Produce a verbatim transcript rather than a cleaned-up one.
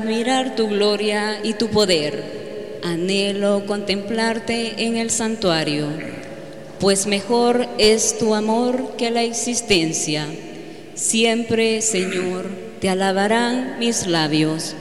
Mirar tu gloria y tu poder, anhelo contemplarte en el santuario, pues mejor es tu amor que la existencia. Siempre, Señor, te alabarán mis labios.